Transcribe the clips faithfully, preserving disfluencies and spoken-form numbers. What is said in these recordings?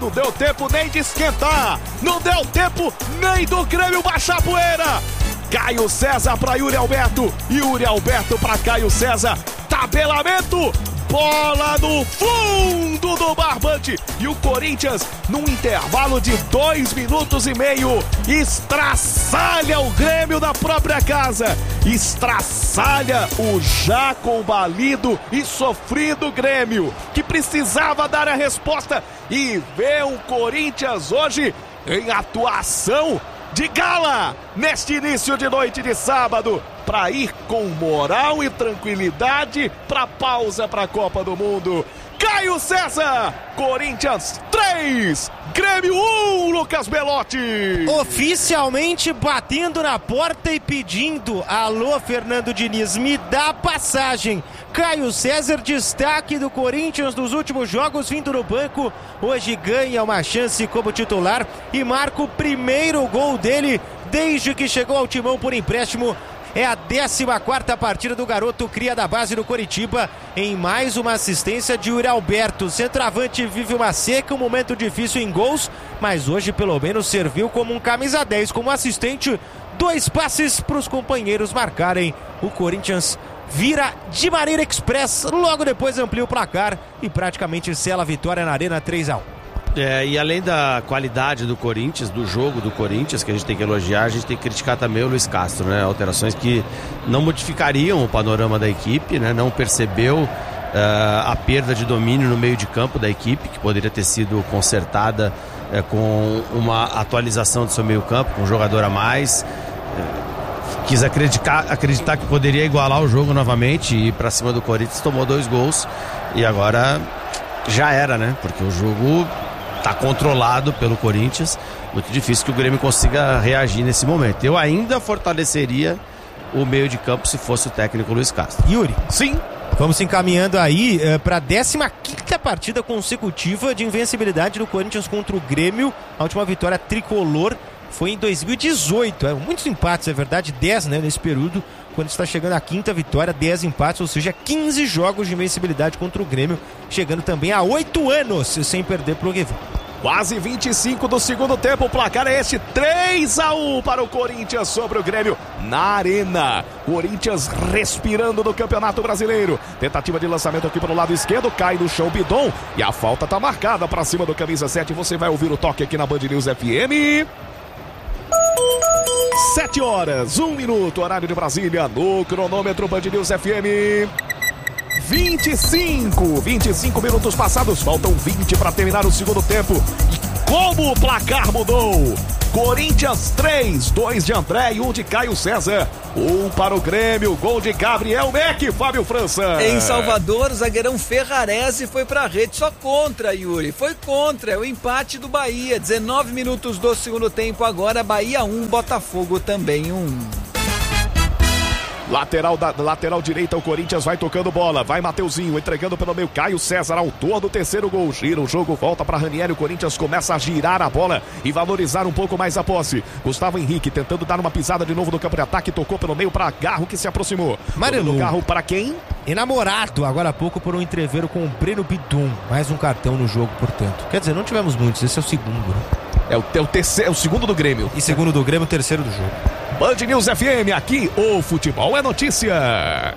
Não deu tempo nem de esquentar. Não deu tempo nem do Grêmio baixar a poeira. Caio César para Yuri Alberto. Yuri Alberto para Caio César. Tabelamento. Bola no fundo do barbante. E o Corinthians, num intervalo de dois minutos e meio, estraçalha o Grêmio da própria casa. Estraçalha o já combalido e sofrido Grêmio, que precisava dar a resposta. E vê o Corinthians hoje em atuação de gala neste início de noite de sábado, para ir com moral e tranquilidade para a pausa para a Copa do Mundo. Caio César, Corinthians três, Grêmio um, Lucas Belotti. Oficialmente batendo na porta e pedindo: alô, Fernando Diniz, me dá passagem. Caio César, destaque do Corinthians nos últimos jogos, vindo no banco, hoje ganha uma chance como titular e marca o primeiro gol dele desde que chegou ao timão por empréstimo. É a décima quarta partida do garoto, cria da base do Coritiba, em mais uma assistência de Yuri Alberto. Centroavante vive uma seca, um momento difícil em gols, mas hoje pelo menos serviu como um camisa dez, como assistente. Dois passes para os companheiros marcarem. O Corinthians vira de maneira express, logo depois amplia o placar e praticamente sela a vitória na Arena três a um. É, e além da qualidade do Corinthians, do jogo do Corinthians, que a gente tem que elogiar, a gente tem que criticar também o Luiz Castro, né? Alterações que não modificariam o panorama da equipe, né? Não percebeu uh, a perda de domínio no meio de campo da equipe, que poderia ter sido consertada uh, com uma atualização do seu meio campo, com um jogador a mais. Uh, quis acreditar, acreditar que poderia igualar o jogo novamente e ir para cima do Corinthians, tomou dois gols e agora já era, né? Porque o jogo está controlado pelo Corinthians, muito difícil que o Grêmio consiga reagir nesse momento. Eu ainda fortaleceria o meio de campo se fosse o técnico Luiz Castro. Yuri, sim, vamos se encaminhando aí uh, para a décima quinta partida consecutiva de invencibilidade do Corinthians contra o Grêmio. A última vitória tricolor foi em dois mil e dezoito, é, muitos empates, é verdade, dez, né, nesse período, quando está chegando a quinta vitória, dez empates, ou seja, quinze jogos de invencibilidade contra o Grêmio, chegando também a oito anos sem perder para o Guevara. Quase vinte e cinco do segundo tempo, o placar é este, três a um para o Corinthians sobre o Grêmio na Arena. Corinthians respirando no Campeonato Brasileiro. Tentativa de lançamento aqui pelo lado esquerdo, cai no chão Bidon e a falta está marcada para cima do camisa sete. Você vai ouvir o toque aqui na Band News F M. Sete horas, um minuto, horário de Brasília, no cronômetro Band News F M. vinte e cinco, vinte e cinco minutos passados, faltam vinte para terminar o segundo tempo. E como o placar mudou? Corinthians três, dois de André e um de Caio César. Um para o Grêmio, gol de Gabriel Meck, Fábio França. Em Salvador, o zagueirão Ferrarese foi pra rede, só contra, Yuri. Foi contra, é o empate do Bahia. dezenove minutos do segundo tempo, agora Bahia um, Botafogo também um. Lateral, da, lateral direita, o Corinthians vai tocando bola, vai Mateuzinho, entregando pelo meio, Caio César, autor do terceiro gol, gira o jogo, volta para Ranieri, o Corinthians começa a girar a bola e valorizar um pouco mais a posse. Gustavo Henrique tentando dar uma pisada de novo no campo de ataque, tocou pelo meio para Garro, que se aproximou. Marilu. Garro para quem? Enamorado, agora há pouco por um entreveiro com o Breno Bidon, mais um cartão no jogo, portanto. Quer dizer, não tivemos muitos, esse é o segundo, né? É o, é o, terceiro, é o segundo do Grêmio. E segundo do Grêmio, terceiro do jogo. Band News F M, aqui o futebol é notícia.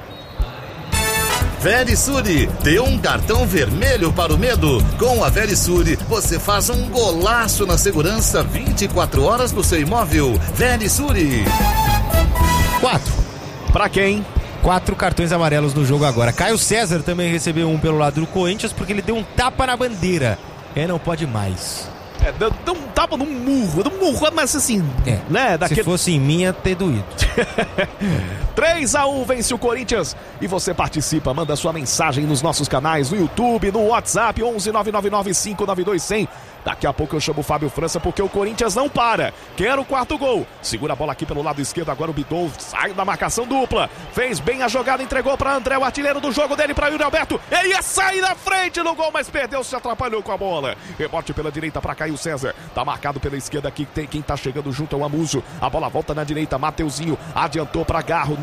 Verisure, dê um cartão vermelho para o medo. Com a Verisure, você faz um golaço na segurança vinte e quatro horas do seu imóvel. Verisure. Quatro. Pra quem? Quatro cartões amarelos no jogo agora. Caio César também recebeu um pelo lado do Corinthians porque ele deu um tapa na bandeira. É, não pode mais. É, deu, deu um tapa num murro, num murro, mas assim, é, né? Daquele... Se fosse em mim, ia ter doído. três a um vence o Corinthians e você participa, manda sua mensagem nos nossos canais, no YouTube, no WhatsApp, onze nove nove nove cinco nove dois zero zero. Daqui a pouco eu chamo o Fábio França porque o Corinthians não para. Quer o quarto gol. Segura a bola aqui pelo lado esquerdo, agora o Bidon sai da marcação dupla. Fez bem a jogada, entregou para André, o artilheiro do jogo dele, para Yuri Alberto. Ele ia sair na frente no gol, mas perdeu, se atrapalhou com a bola. Rebote pela direita para Caio César. Tá marcado pela esquerda aqui, tem quem tá chegando junto é o Amuso. A bola volta na direita, Mateuzinho adiantou para Garro, no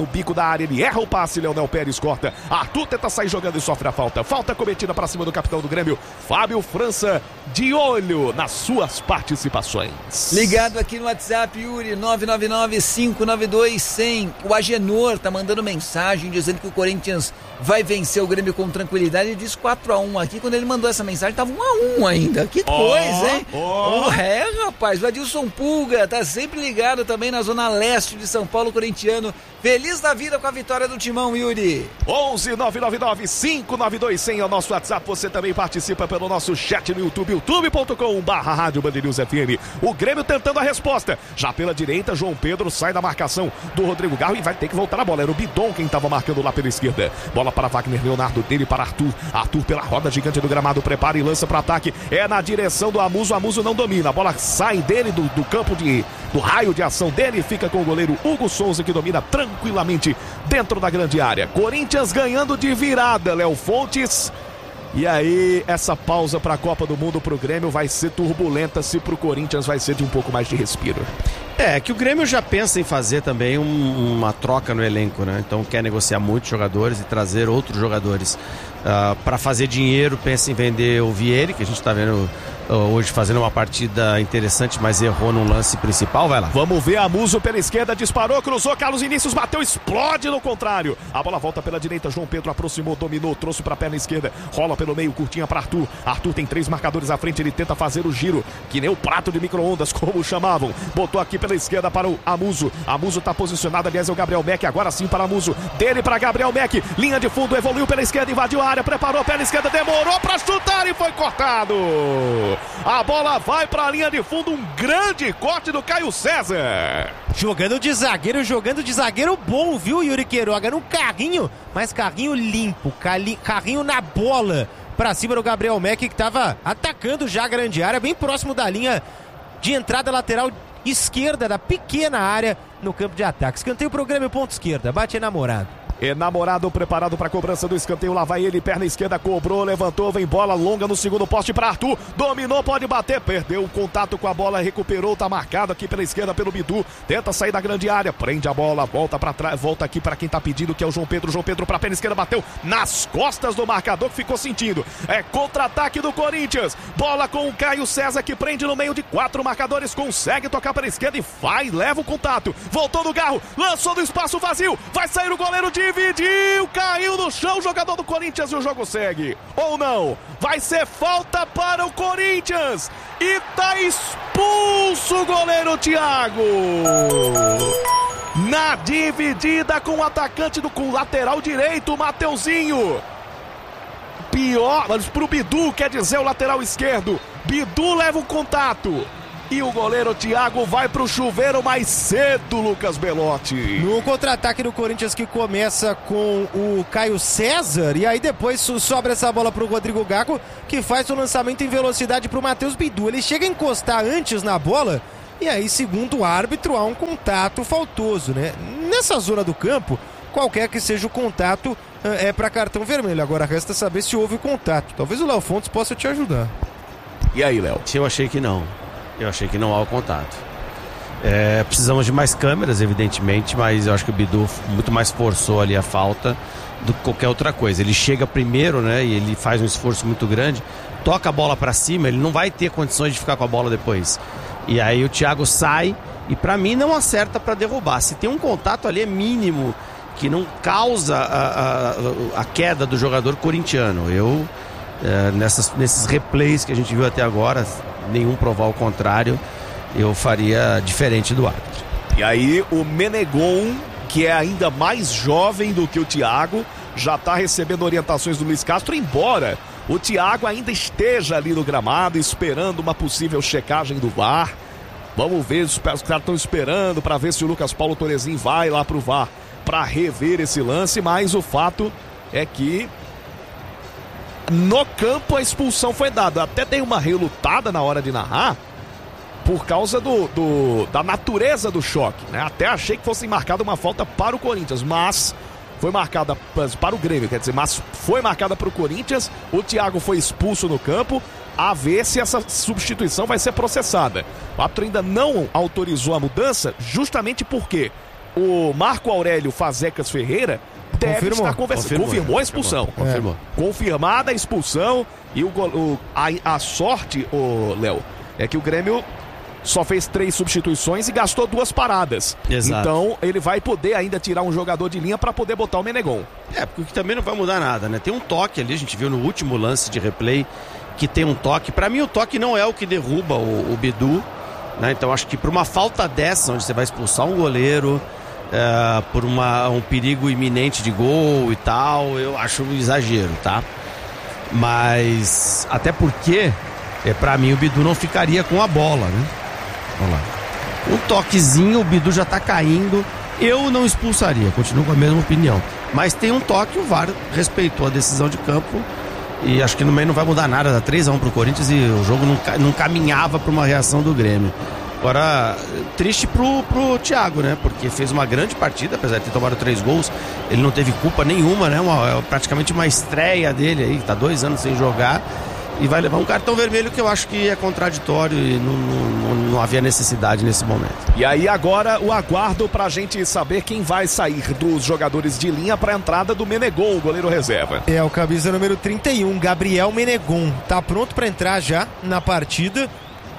bico da área, ele erra o passe, Leonel Pérez corta. Arthur tenta sair jogando e sofre a falta. Falta cometida para cima do capitão do Grêmio, Fábio França, de olho nas suas participações. Ligado aqui no WhatsApp, Yuri, nove nove nove, cinco nove dois, cem. O Agenor tá mandando mensagem dizendo que o Corinthians vai vencer o Grêmio com tranquilidade. Ele diz quatro a um aqui. Quando ele mandou essa mensagem, tava um a um ainda. Que coisa, oh, hein? Oh. Oh, é, rapaz. O Adilson Pulga tá sempre ligado também na zona leste de São Paulo, corintiano. Feliz da vida com a vitória do Timão, Yuri. onze nove nove nove, cinco nove dois, cem é o nosso WhatsApp. Você também participa pelo nosso chat no YouTube, youtube ponto com barra rádio Band News F M. O Grêmio tentando a resposta. Já pela direita, João Pedro sai da marcação do Rodrigo Garro e vai ter que voltar a bola. Era o Bidon quem estava marcando lá pela esquerda. Bola para Wagner Leonardo, dele para Arthur. Arthur pela roda gigante do gramado, prepara e lança para ataque. É na direção do Amuso. Amuso não domina. A bola sai dele do, do campo de... do raio de ação dele, fica com o goleiro Hugo Souza, que domina tranquilamente dentro da grande área. Corinthians ganhando de virada, Léo Fontes. E aí, essa pausa para a Copa do Mundo pro Grêmio vai ser turbulenta, se pro Corinthians vai ser de um pouco mais de respiro. É, que o Grêmio já pensa em fazer também um, uma troca no elenco, né? Então quer negociar muitos jogadores e trazer outros jogadores. Uh, para fazer dinheiro, pensa em vender o Vieri, que a gente está vendo uh, hoje fazendo uma partida interessante, mas errou no lance principal. Vai lá. Vamos ver, Amuso pela esquerda, disparou, cruzou, Carlos Vinícius bateu, explode no contrário. A bola volta pela direita, João Pedro aproximou, dominou, trouxe para a perna esquerda, rola pelo meio, curtinha para Arthur. Arthur tem três marcadores à frente, ele tenta fazer o giro, que nem o prato de micro-ondas, como chamavam. Botou aqui pela esquerda para o Amuso. Amuso está posicionado, aliás, é o Gabriel Meck, agora sim para Amuso. Dele para Gabriel Meck, linha de fundo, evoluiu pela esquerda, invadiu a área, preparou pela esquerda, demorou para chutar e foi cortado. A bola vai para a linha de fundo, um grande corte do Caio César. Jogando de zagueiro, jogando de zagueiro bom, viu, Yuri Queiroga? Num carrinho, mas carrinho limpo, carrinho na bola, para cima do Gabriel Meck, que estava atacando já a grande área, bem próximo da linha de entrada lateral esquerda da pequena área no campo de ataque. Escanteio pro Grêmio, ponto esquerda, bate enamorado. Enamorado preparado para a cobrança do escanteio, lá vai ele, perna esquerda, cobrou, levantou, vem bola longa no segundo poste para Arthur, dominou, pode bater, perdeu o contato com a bola, recuperou, tá marcado aqui pela esquerda pelo Bidu, tenta sair da grande área, prende a bola, volta para trás, volta aqui para quem tá pedindo, que é o João Pedro, João Pedro para a perna esquerda, bateu nas costas do marcador, que ficou sentindo, é contra-ataque do Corinthians, bola com o Caio César, que prende no meio de quatro marcadores, consegue tocar para a esquerda e vai, leva o contato, voltou no Garro, lançou do espaço vazio, vai sair o goleiro de dividiu, caiu no chão o jogador do Corinthians e o jogo segue. Ou não? Vai ser falta para o Corinthians e tá expulso o goleiro Thiago. Na dividida com o atacante do com o lateral direito, o Mateuzinho. Pior, mas pro Bidu, quer dizer o lateral esquerdo. Bidu leva o contato. E o goleiro Thiago vai pro chuveiro mais cedo, Lucas Belotti. No contra-ataque do Corinthians, que começa com o Caio César, e aí depois sobra essa bola pro Rodrigo Gago, que faz o lançamento em velocidade pro Matheus Bidu. Ele chega a encostar antes na bola, e aí, segundo o árbitro, há um contato faltoso, né? Nessa zona do campo, qualquer que seja o contato, é para cartão vermelho. Agora resta saber se houve contato. Talvez o Léo Fontes possa te ajudar. E aí, Léo? Eu achei que não. Eu achei que não há o contato. É, precisamos de mais câmeras, evidentemente, mas eu acho que o Bidu muito mais forçou ali a falta do que qualquer outra coisa. Ele chega primeiro, né, e ele faz um esforço muito grande, toca a bola para cima, ele não vai ter condições de ficar com a bola depois. E aí o Thiago sai e para mim não acerta para derrubar. Se tem um contato ali é mínimo, que não causa a, a, a queda do jogador corintiano. Eu, é, nessas, nesses replays que a gente viu até agora, nenhum provar o contrário, eu faria diferente do árbitro. E aí o Menegon, que é ainda mais jovem do que o Thiago, já está recebendo orientações do Luiz Castro, embora o Thiago ainda esteja ali no gramado esperando uma possível checagem do V A R. Vamos ver, os caras estão esperando para ver se o Lucas Paulo Torezin vai lá pro V A R para rever esse lance, mas o fato é que no campo a expulsão foi dada. Até dei uma relutada na hora de narrar por causa do, do, da natureza do choque, né? Até achei que fosse marcada uma falta para o Corinthians, mas foi marcada para o Grêmio, quer dizer, mas foi marcada para o Corinthians. O Thiago foi expulso no campo, a ver se essa substituição vai ser processada. O árbitro ainda não autorizou a mudança, justamente porque o Marco Aurélio Fazecas Ferreira deve confirmou. estar conversando. Confirmou, confirmou a expulsão. Confirmou. É. Confirmada a expulsão e o, o, a, a sorte, o Léo, é que o Grêmio só fez três substituições e gastou duas paradas. Exato. Então ele vai poder ainda tirar um jogador de linha para poder botar o Menegon. É, porque também não vai mudar nada, né? Tem um toque ali, a gente viu no último lance de replay que tem um toque. Pra mim o toque não é o que derruba o, o Bidu, né? Então acho que por uma falta dessa, onde você vai expulsar um goleiro, é, por uma, um perigo iminente de gol e tal, eu acho um exagero, tá? Mas até porque, é, pra mim o Bidu não ficaria com a bola, né? Vamos lá. Um toquezinho, o Bidu já tá caindo. Eu não expulsaria, continuo com a mesma opinião. Mas tem um toque, o V A R respeitou a decisão de campo. E acho que no meio não vai mudar nada. Dá três a um pro Corinthians e o jogo não, não caminhava para uma reação do Grêmio. Agora, triste pro, pro Thiago, né? Porque fez uma grande partida, apesar de ter tomado três gols. Ele não teve culpa nenhuma, né? Uma, praticamente uma estreia dele aí, tá dois anos sem jogar. E vai levar um cartão vermelho que eu acho que é contraditório e não, não, não havia necessidade nesse momento. E aí agora o aguardo pra gente saber quem vai sair dos jogadores de linha pra entrada do Menegon, o goleiro reserva. É o camisa número trinta e um, Gabriel Menegon. Tá pronto pra entrar já na partida.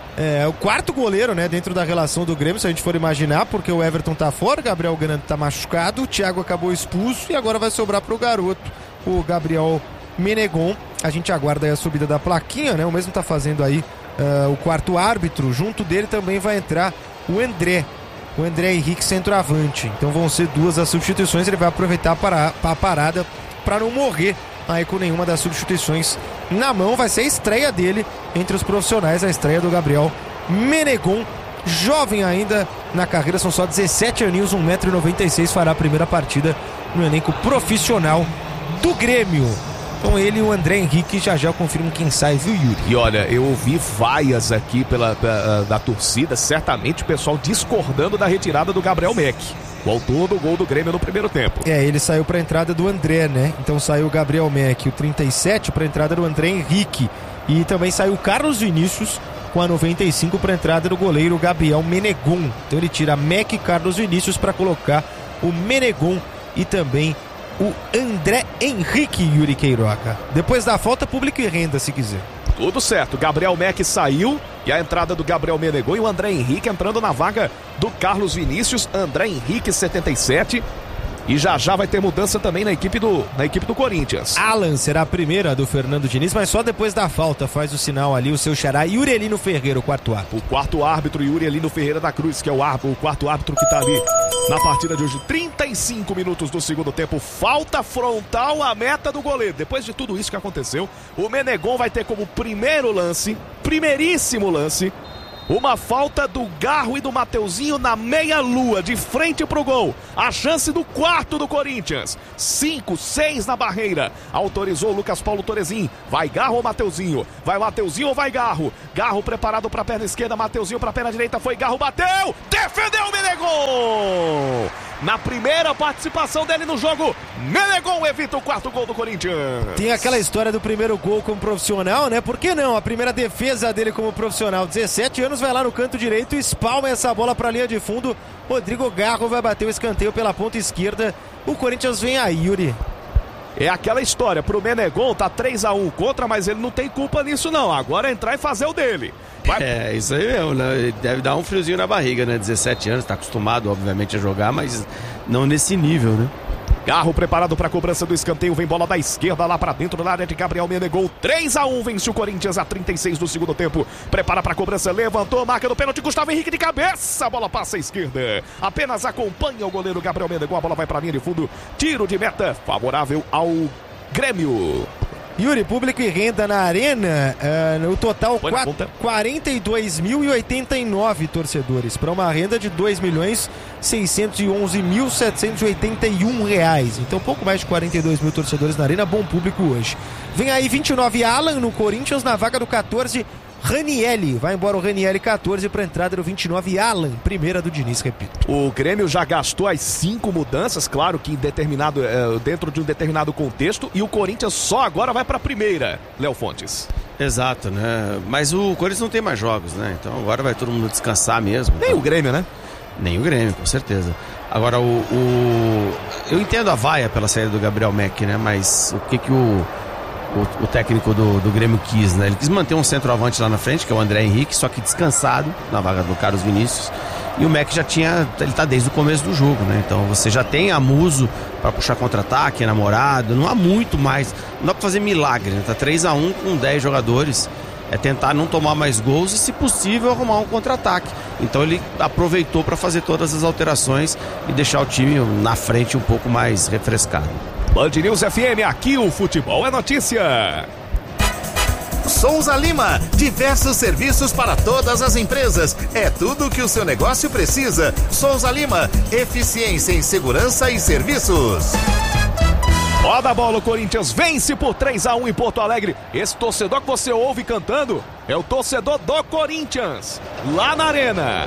É o quarto goleiro, né, dentro da relação do Grêmio, se a gente for imaginar, porque o Everton tá fora, o Gabriel Grande tá machucado, o Thiago acabou expulso e agora vai sobrar pro garoto, o Gabriel Menegon. A gente aguarda aí a subida da plaquinha, né? O mesmo tá fazendo aí uh, o quarto árbitro. Junto dele também vai entrar o André. O André Henrique, centroavante. Então vão ser duas as substituições. Ele vai aproveitar para a parada para não morrer aí com nenhuma das substituições na mão. Vai ser a estreia dele entre os profissionais, a estreia do Gabriel Menegon. Jovem ainda na carreira, são só dezessete aninhos, um metro e noventa e seis. Fará a primeira partida no elenco profissional do Grêmio. Então ele e o André Henrique já já confirmam quem sai, viu, Yuri? E olha, eu ouvi vaias aqui pela, da, da torcida, certamente o pessoal discordando da retirada do Gabriel Meck, o autor do gol do Grêmio no primeiro tempo. É, ele saiu para a entrada do André, né? Então saiu o Gabriel Meck, o trinta e sete, para a entrada do André Henrique. E também saiu o Carlos Vinícius com a noventa e cinco para a entrada do goleiro Gabriel Menegon. Então ele tira Meck e Carlos Vinícius para colocar o Menegon e também o André Henrique, Yuri Queiroga. Depois da falta, público e renda, se quiser. Tudo certo, Gabriel Meck saiu e a entrada do Gabriel Menegon e o André Henrique entrando na vaga do Carlos Vinícius. André Henrique, setenta e sete. E já já vai ter mudança também na equipe do, na equipe do Corinthians. Alan será a primeira do Fernando Diniz, mas só depois da falta faz o sinal ali o seu xará Yuri Elino Ferreira, o quarto árbitro. O quarto árbitro, Yuri Elino Ferreira da Cruz, que é o, árbitro, o quarto árbitro que está ali na partida de hoje. trinta e cinco minutos do segundo tempo, falta frontal à meta do goleiro. Depois de tudo isso que aconteceu, o Menegon vai ter como primeiro lance, primeiríssimo lance, uma falta do Garro e do Mateuzinho na meia-lua, de frente pro gol. A chance do quarto do Corinthians. cinco, seis na barreira. Autorizou o Lucas Paulo Torezin. Vai Garro ou Mateuzinho? Vai Mateuzinho ou vai Garro? Garro preparado pra perna esquerda, Mateuzinho pra perna direita. Foi Garro, bateu! Defendeu o Menegon! Na primeira participação dele no jogo, Menegon evita o quarto gol do Corinthians. Tem aquela história do primeiro gol como profissional, né? Por que não? A primeira defesa dele como profissional, dezessete anos, vai lá no canto direito, espalma essa bola pra linha de fundo. Rodrigo Garro vai bater o escanteio pela ponta esquerda. O Corinthians vem aí, Yuri. É aquela história, pro Menegon tá três a um contra, mas ele não tem culpa nisso não. Agora é entrar e fazer o dele. Vai. É, isso aí mesmo, né? Ele deve dar um friozinho na barriga, né? dezessete anos, tá acostumado, obviamente, a jogar, mas não nesse nível, né? Garro preparado para a cobrança do escanteio, vem bola da esquerda lá para dentro da área de Gabriel Menegon. três a um, vence o Corinthians a trinta e seis do segundo tempo. Prepara para a cobrança, levantou, marca do pênalti, Gustavo Henrique de cabeça, a bola passa à esquerda. Apenas acompanha o goleiro Gabriel Menegon, a bola vai para a linha de fundo. Tiro de meta favorável ao Grêmio. Yuri, público e renda na arena, uh, no total quatro, quarenta e dois mil e oitenta e nove torcedores, para uma renda de dois milhões seiscentos e onze mil setecentos e oitenta e um reais. Então pouco mais de quarenta e dois mil torcedores na arena, bom público hoje. Vem aí vinte e nove Alan no Corinthians, na vaga do catorze Ranielli. Vai embora o Ranielli, catorze para a entrada do vinte e nove Alan, primeira do Diniz, repito. O Grêmio já gastou as cinco mudanças, claro que em determinado, é, dentro de um determinado contexto, e o Corinthians só agora vai para a primeira, Léo Fontes. Exato, né? Mas o Corinthians não tem mais jogos, né? Então agora vai todo mundo descansar mesmo. Nem então... o Grêmio, né? Nem o Grêmio, com certeza. Agora, o, o... eu entendo a vaia pela saída do Gabriel Mack, né? Mas o que que o, o, o técnico do, do Grêmio quis, né? Ele quis manter um centroavante lá na frente, que é o André Henrique, só que descansado na vaga do Carlos Vinícius. E o Mack já tinha, ele tá desde o começo do jogo, né? Então você já tem a Muso para puxar contra-ataque, namorado, não há muito mais, não dá pra fazer milagre, né? Tá três a um com dez jogadores, é tentar não tomar mais gols e, se possível, arrumar um contra-ataque. Então ele aproveitou para fazer todas as alterações e deixar o time na frente um pouco mais refrescado. Band News F M, aqui o futebol é notícia. Souza Lima, diversos serviços para todas as empresas. É tudo o que o seu negócio precisa. Souza Lima, eficiência em segurança e serviços. Roda a bola, o Corinthians vence por três a um em Porto Alegre. Esse torcedor que você ouve cantando é o torcedor do Corinthians, lá na Arena.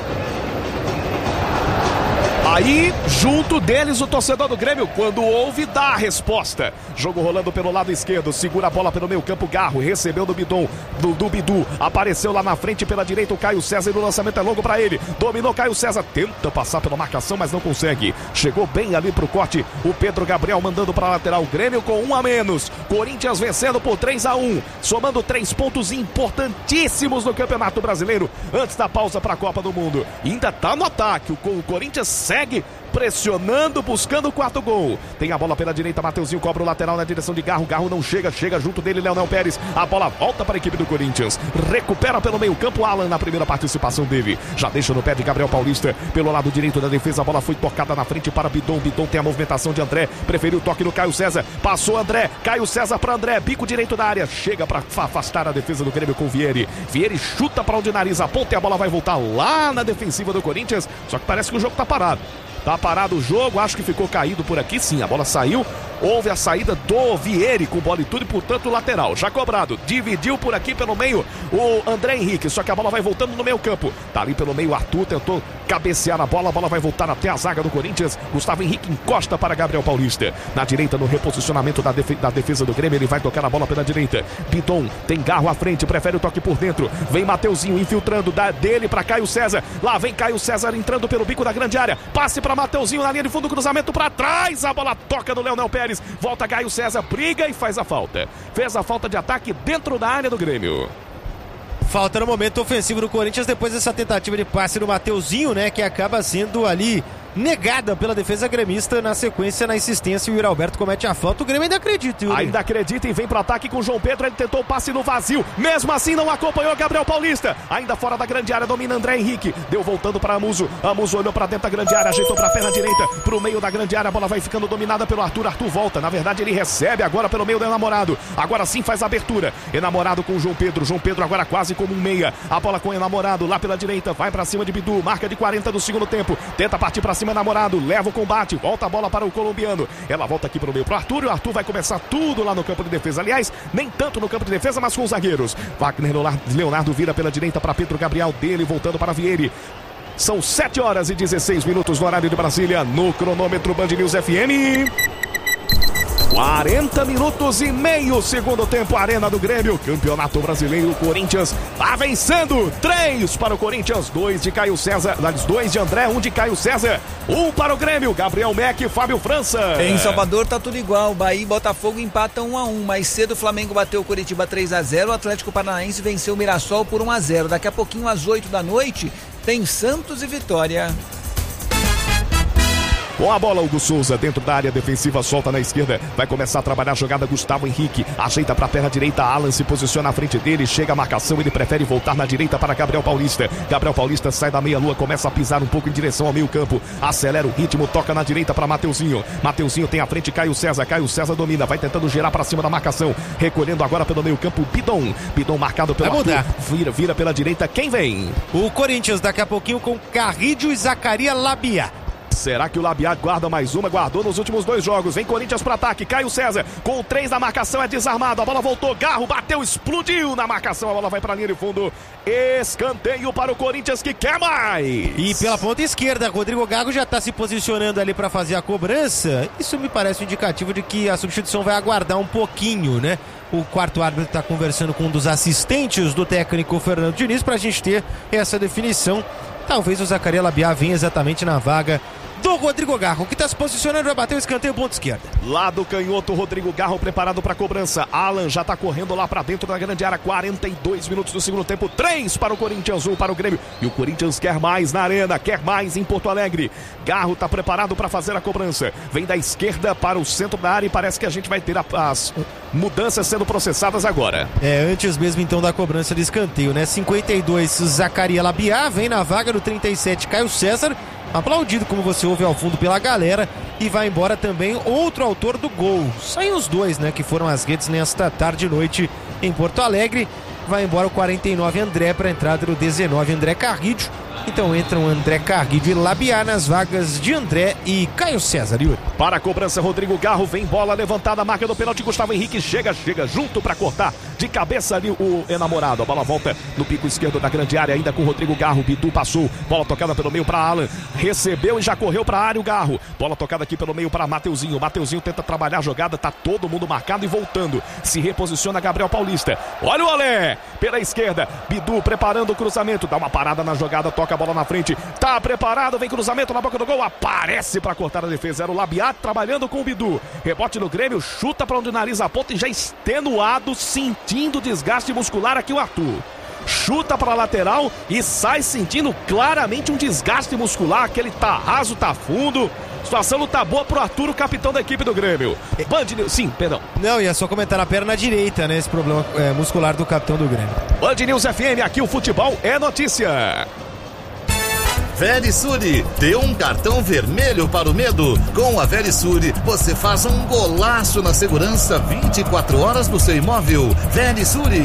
Aí, junto deles, o torcedor do Grêmio, quando ouve, dá a resposta. Jogo rolando pelo lado esquerdo, segura a bola pelo meio campo, Garro, recebeu do Bidon, do, do Bidu, apareceu lá na frente pela direita o Caio César e o lançamento é longo pra ele. Dominou Caio César, tenta passar pela marcação, mas não consegue. Chegou bem ali pro corte, o Pedro Gabriel mandando pra lateral, Grêmio com um a menos. Corinthians vencendo por três a um, somando três pontos importantíssimos no Campeonato Brasileiro, antes da pausa pra Copa do Mundo. E ainda tá no ataque, o, o Corinthians segue pressionando, buscando o quarto gol. Tem a bola pela direita, Mateuzinho cobra o lateral na direção de Garro, Garro não chega, chega junto dele Leonel Pérez, a bola volta para a equipe do Corinthians, recupera pelo meio campo Alan na primeira participação dele, já deixa no pé de Gabriel Paulista, pelo lado direito da defesa, a bola foi tocada na frente para Bidon, Bidon tem a movimentação de André, preferiu o toque no Caio César, passou André, Caio César para André, bico direito da área, chega para afastar a defesa do Grêmio com Vieri, Vieri chuta para onde nariz aponta e a bola vai voltar lá na defensiva do Corinthians, só que parece que o jogo tá parado. Tá parado o jogo, acho que ficou caído por aqui, sim, a bola saiu, houve a saída do Vieri com bola e tudo e portanto lateral, já cobrado, dividiu por aqui pelo meio o André Henrique, só que a bola vai voltando no meio campo, tá ali pelo meio Arthur, tentou cabecear a bola, a bola vai voltar até a zaga do Corinthians, Gustavo Henrique encosta para Gabriel Paulista, na direita no reposicionamento da, defe da defesa do Grêmio, ele vai tocar a bola pela direita, Bidon tem Garro à frente, prefere o toque por dentro, vem Mateuzinho infiltrando da, dele para Caio César, lá vem Caio César entrando pelo bico da grande área, passe para Mateuzinho na linha de fundo, cruzamento para trás, a bola toca no Leonel Pérez, volta Caio César, briga e faz a falta, fez a falta de ataque dentro da área do Grêmio. Falta no momento ofensivo do Corinthians depois dessa tentativa de passe do Mateuzinho, né, que acaba sendo ali negada pela defesa gremista, na sequência, na insistência, o Yuri Alberto comete a falta, o Grêmio ainda acredita, Yuri. Ainda acredita e vem pro ataque com o João Pedro, ele tentou o passe no vazio, mesmo assim não acompanhou Gabriel Paulista, ainda fora da grande área, domina André Henrique, deu voltando para Amuso, Amuso olhou para dentro da grande área, ajeitou para a perna direita, pro meio da grande área, a bola vai ficando dominada pelo Arthur, Arthur volta, na verdade ele recebe agora pelo meio do Enamorado, agora sim faz a abertura, Enamorado com o João Pedro, João Pedro agora quase como um meia, a bola com o Enamorado lá pela direita, vai para cima de Bidu, marca de quarenta do segundo tempo, tenta partir para cima Enamorado, leva o combate, volta a bola para o colombiano, ela volta aqui pro meio pro Arthur, e o Arthur vai começar tudo lá no campo de defesa, aliás, nem tanto no campo de defesa, mas com os zagueiros, Wagner Leonardo vira pela direita para Pedro Gabriel, dele voltando para Vieri. São sete horas e dezesseis minutos no horário de Brasília, no cronômetro Band News F M. quarenta minutos e meio, segundo tempo, Arena do Grêmio, Campeonato Brasileiro, Corinthians tá vencendo, três para o Corinthians, dois de Caio César, dois de André, um de Caio César, um para o Grêmio, Gabriel Mack e Fábio França. Em Salvador tá tudo igual, Bahia e Botafogo empatam um a um, mais cedo o Flamengo bateu o Coritiba três a zero, o Atlético Paranaense venceu o Mirassol por um a zero, daqui a pouquinho às oito da noite tem Santos e Vitória. Com a bola, Hugo Souza dentro da área defensiva, solta na esquerda, vai começar a trabalhar a jogada Gustavo Henrique, ajeita para a perna direita, Alan se posiciona à frente dele, chega a marcação, ele prefere voltar na direita para Gabriel Paulista, Gabriel Paulista sai da meia-lua, começa a pisar um pouco em direção ao meio campo, acelera o ritmo, toca na direita para Mateuzinho, Mateuzinho tem à frente Caio César, Caio César domina, vai tentando girar para cima da marcação, recolhendo agora pelo meio campo, Bidon, Bidon marcado pelo Arthur, vira, vira pela direita, quem vem? O Corinthians daqui a pouquinho com Carrídio e Zacaria Labia. Será que o Labiat guarda mais uma? Guardou nos últimos dois jogos. Vem Corinthians para ataque. Caio César com o três na marcação, é desarmado. A bola voltou. Garro bateu, explodiu na marcação. A bola vai para a linha de fundo. Escanteio para o Corinthians que quer mais. E pela ponta esquerda, Rodrigo Gago já está se posicionando ali para fazer a cobrança. Isso me parece um indicativo de que a substituição vai aguardar um pouquinho, né? O quarto árbitro está conversando com um dos assistentes do técnico Fernando Diniz para a gente ter essa definição talvez o Zacarias Labiá venha exatamente na vaga do Rodrigo Garro, que está se posicionando, vai bater o escanteio, ponto esquerda. Lado canhoto, Rodrigo Garro preparado para a cobrança. Alan já está correndo lá para dentro da grande área. quarenta e dois minutos do segundo tempo. três para o Corinthians, um para o Grêmio. E o Corinthians quer mais na arena, quer mais em Porto Alegre. Garro está preparado para fazer a cobrança. Vem da esquerda para o centro da área e parece que a gente vai ter a, as mudanças sendo processadas agora. É, antes mesmo então da cobrança de escanteio, né? cinquenta e dois, Zacarias Labiá, vem na vaga do trinta e sete, Caio César. Aplaudido, como você ouve ao fundo, pela galera. E vai embora também outro autor do gol. Saem os dois, né, que foram às redes nesta tarde e noite em Porto Alegre. Vai embora o quarenta e nove, André, para a entrada do dezenove, André Carridio. Então entram André Carridio e Labiá nas vagas de André e Caio César. Yuri. Para a cobrança, Rodrigo Garro, vem bola levantada, marca do pênalti, Gustavo Henrique chega, chega junto para cortar de cabeça ali o enamorado. A bola volta no pico esquerdo da grande área, ainda com o Rodrigo Garro. Bidu passou, bola tocada pelo meio para Alan, recebeu e já correu para a área o Garro. Bola tocada aqui pelo meio para Mateuzinho. Mateuzinho tenta trabalhar a jogada, tá todo mundo marcado e voltando. Se reposiciona Gabriel Paulista. Olha o Olé pela esquerda. Bidu preparando o cruzamento, dá uma parada na jogada, toca a bola na frente. Tá preparado, vem cruzamento na boca do gol, aparece para cortar a defesa. Era o Labiá trabalhando com o Bidu. Rebote no Grêmio, chuta para onde o nariz aponta e já extenuado, sentindo desgaste muscular aqui o Arthur. Chuta para a lateral e sai sentindo claramente um desgaste muscular, aquele tá raso, tá fundo. Situação não tá boa pro Arthur, o capitão da equipe do Grêmio. Band News, sim, perdão. Não, ia só comentar na perna direita, né, esse problema é, muscular do capitão do Grêmio. Band News F M, aqui o futebol é notícia. Verisure, dê um cartão vermelho para o medo. Com a Verisure, você faz um golaço na segurança vinte e quatro horas do seu imóvel. Verisure.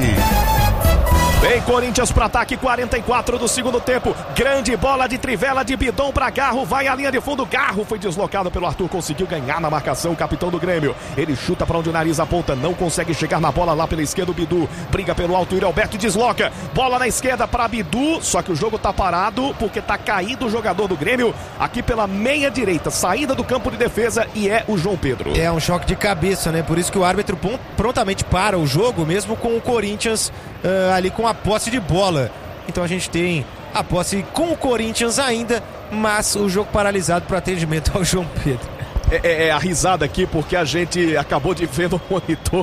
Vem Corinthians para ataque, quarenta e quatro do segundo tempo. Grande bola de trivela de Bidon para Garro. Vai à linha de fundo. Garro foi deslocado pelo Arthur. Conseguiu ganhar na marcação o capitão do Grêmio. Ele chuta para onde o nariz aponta. Não consegue chegar na bola lá pela esquerda. O Bidu briga pelo alto. Yuri Alberto desloca. Bola na esquerda para Bidu. Só que o jogo tá parado porque tá caído o jogador do Grêmio. Aqui pela meia direita. Saída do campo de defesa e é o João Pedro. É um choque de cabeça, né? Por isso que o árbitro prontamente para o jogo, mesmo com o Corinthians uh, ali com a posse de bola. Então a gente tem a posse com o Corinthians ainda, mas o jogo paralisado para atendimento ao João Pedro. É, é, é a risada aqui porque a gente acabou de ver no monitor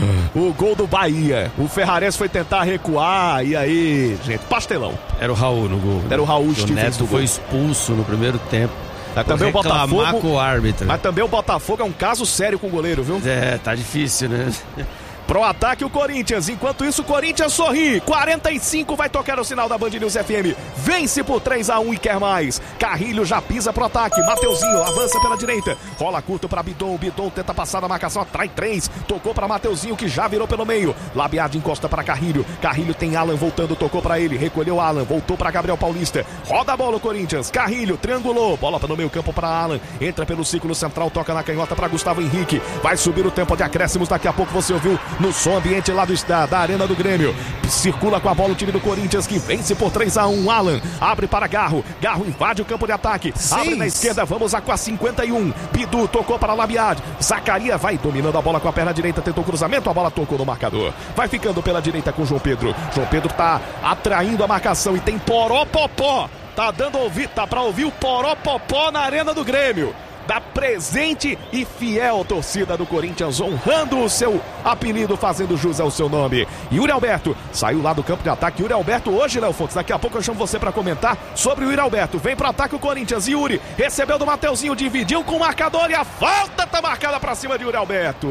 o gol do Bahia. O Ferrares foi tentar recuar e aí, gente, pastelão. Era o Raul no gol. Era o Raul que o Neto foi expulso no primeiro tempo. Mas também o Botafogo, com o árbitro. Mas também o Botafogo é um caso sério com o goleiro, viu? É, tá difícil, né? Pro ataque o Corinthians, enquanto isso o Corinthians sorri, quarenta e cinco vai tocar o sinal da Band News F M, vence por três a um e quer mais. Carrilho já pisa pro ataque, Mateuzinho avança pela direita, rola curto pra Bidon, Bidon tenta passar na marcação, atrai três, tocou pra Mateuzinho que já virou pelo meio, Labiade encosta pra Carrilho, Carrilho tem Alan voltando, tocou pra ele, recolheu Alan, voltou pra Gabriel Paulista, roda a bola o Corinthians, Carrilho triangulou, bola no meio campo pra Alan, entra pelo círculo central, toca na canhota pra Gustavo Henrique, vai subir o tempo de acréscimos, daqui a pouco você ouviu no som ambiente lá do, da, da arena do Grêmio. Circula com a bola o time do Corinthians que vence por três a um. Alan abre para Garro. Garro invade o campo de ataque. Seis. Abre na esquerda. Vamos a com a cinquenta e um. Bidu tocou para Labiade. Zacarias vai dominando a bola com a perna direita. Tentou cruzamento. A bola tocou no marcador. Vai ficando pela direita com João Pedro. João Pedro tá atraindo a marcação e tem Poropopó. Tá dando ouvir, tá para ouvir o Poropopó na arena do Grêmio. Da presente e fiel torcida do Corinthians, honrando o seu apelido, fazendo jus ao seu nome. Yuri Alberto saiu lá do campo de ataque. Yuri Alberto hoje, Léo Fontes, daqui a pouco eu chamo você para comentar sobre o Yuri Alberto. Vem pro ataque o Corinthians. Yuri recebeu do Mateuzinho, dividiu com o marcador e a falta tá marcada para cima de Yuri Alberto.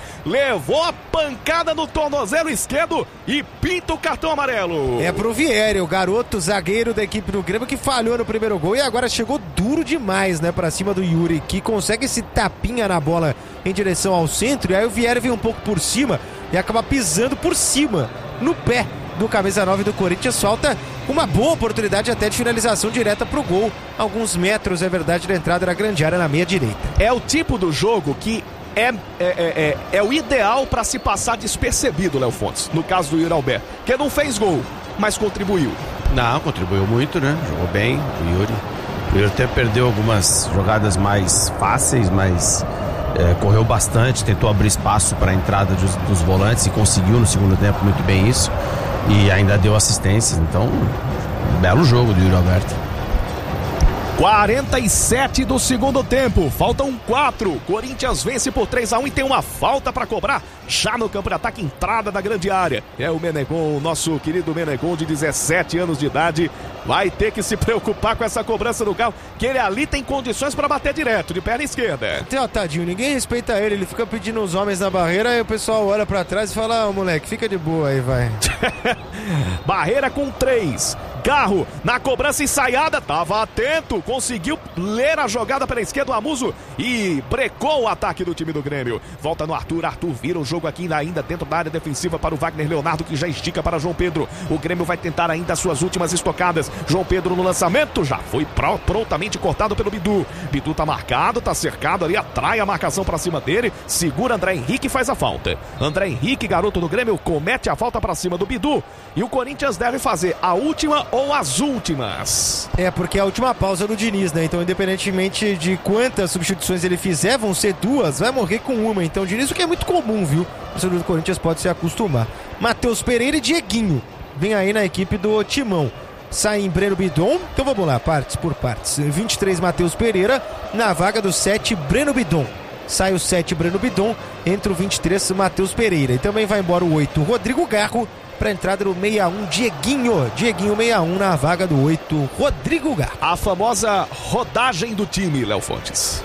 Levou a pancada no tornozelo esquerdo e pinta o cartão amarelo. É pro Vieri, o garoto zagueiro da equipe do Grêmio que falhou no primeiro gol e agora chegou duro demais, né, para cima do Yuri, que consegue esse tapinha na bola em direção ao centro, e aí o Vieri vem um pouco por cima e acaba pisando por cima no pé do camisa nove do Corinthians. Falta uma boa oportunidade até de finalização direta pro gol, alguns metros, é verdade, da entrada da grande área na meia direita. É o tipo do jogo que é, é, é, é, é o ideal para se passar despercebido, Léo Fontes, no caso do Yuri Alberto, que não fez gol, mas contribuiu. Não, contribuiu muito, né? Jogou bem o Yuri. O Yuri até perdeu algumas jogadas mais fáceis, mas é, correu bastante, tentou abrir espaço para a entrada dos, dos volantes e conseguiu no segundo tempo muito bem isso. E ainda deu assistências, então, belo jogo do Yuri Alberto. quarenta e sete do segundo tempo, faltam quatro. Corinthians vence por três a um e tem uma falta para cobrar já no campo de ataque, entrada da grande área. É o Menegon, o nosso querido Menegon de dezessete anos de idade, vai ter que se preocupar com essa cobrança do Galo, que ele ali tem condições para bater direto, de perna esquerda. Tem, ó, tadinho, ninguém respeita ele, ele fica pedindo os homens na barreira e o pessoal olha para trás e fala: ô, moleque, fica de boa aí, vai. Barreira com três. Garro na cobrança ensaiada, estava atento, conseguiu ler a jogada pela esquerda, o Amuso, e brecou o ataque do time do Grêmio. Volta no Arthur, Arthur vira o jogo aqui ainda dentro da área defensiva para o Wagner Leonardo, que já estica para João Pedro. O Grêmio vai tentar ainda as suas últimas estocadas. João Pedro no lançamento, já foi pro, prontamente cortado pelo Bidu. Bidu tá marcado, tá cercado ali, atrai a marcação para cima dele, segura André Henrique e faz a falta. André Henrique, garoto do Grêmio, comete a falta para cima do Bidu, e o Corinthians deve fazer a última ou as últimas. É, porque é a última pausa do Diniz, né? Então, independentemente de quantas substituições ele fizer, vão ser duas, vai morrer com uma. Então, o Diniz, o que é muito comum, viu? O torcedor do Corinthians pode se acostumar. Matheus Pereira e Dieguinho vem aí na equipe do Timão. Sai em Breno Bidon, então vamos lá, partes por partes. vinte e três, Matheus Pereira, na vaga do sete, Breno Bidon. Sai o sete, Breno Bidon, entra o vinte e três, Matheus Pereira. E também vai embora o oito, Rodrigo Garro, para a entrada do sessenta e um, Dieguinho. Dieguinho sessenta e um na vaga do oito, Rodrigo Garro. A famosa rodagem do time, Léo Fontes.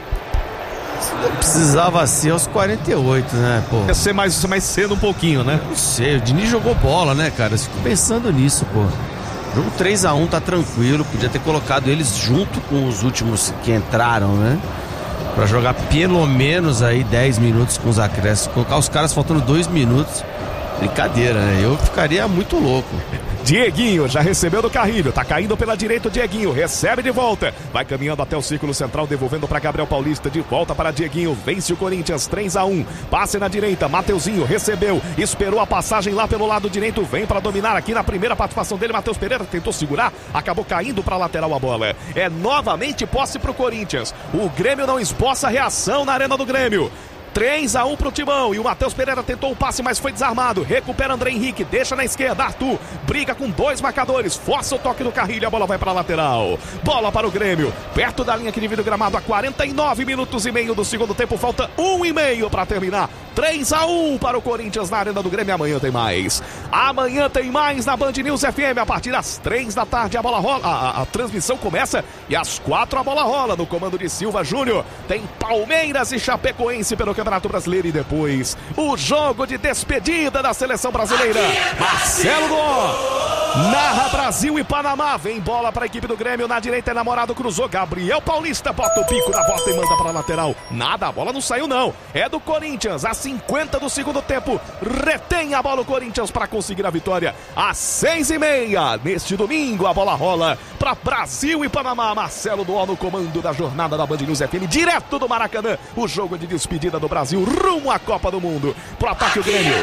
Precisava ser aos quarenta e oito, né, pô? Ia ser mais, mais cedo um pouquinho, né? Não sei, o Diniz jogou bola, né, cara? Eu fico pensando nisso, pô. Jogo três a um tá tranquilo, podia ter colocado eles junto com os últimos que entraram, né? Pra jogar pelo menos aí dez minutos com os acréscimos. Colocar os caras faltando dois minutos. Brincadeira, né? Eu ficaria muito louco. Dieguinho já recebeu do Carrilho, tá caindo pela direita o Dieguinho, recebe de volta, vai caminhando até o círculo central, devolvendo para Gabriel Paulista, de volta para Dieguinho, vence o Corinthians três a um, passe na direita, Mateuzinho recebeu, esperou a passagem lá pelo lado direito, vem para dominar aqui na primeira participação dele, Matheus Pereira tentou segurar, acabou caindo para lateral a bola, é novamente posse pro Corinthians, o Grêmio não esboça reação na arena do Grêmio. três a um pro Timão, e o Matheus Pereira tentou o passe, mas foi desarmado, recupera André Henrique, deixa na esquerda, Arthur, briga com dois marcadores, força o toque do Carrilho, a bola vai pra lateral, bola para o Grêmio, perto da linha que divide o gramado, a quarenta e nove minutos e meio do segundo tempo, falta um e meio pra terminar, três a um para o Corinthians na arena do Grêmio, amanhã tem mais, amanhã tem mais na Band News F M, a partir das três da tarde a bola rola, a, a, a transmissão começa, e às quatro a bola rola, no comando de Silva Júnior, tem Palmeiras e Chapecoense pelo Campeonato Brasileiro, e depois o jogo de despedida da seleção brasileira. Marcelo Dó narra Brasil e Panamá, vem bola para a equipe do Grêmio, na direita é namorado, cruzou, Gabriel Paulista bota o pico da volta e manda para a lateral, nada, a bola não saiu não, é do Corinthians, a cinquenta do segundo tempo, retém a bola o Corinthians para conseguir a vitória, às seis e meia, neste domingo a bola rola para Brasil e Panamá, Marcelo Dó no comando da jornada da Band News F M, direto do Maracanã, o jogo de despedida do Brasil rumo à Copa do Mundo. Pro ataque o Grêmio.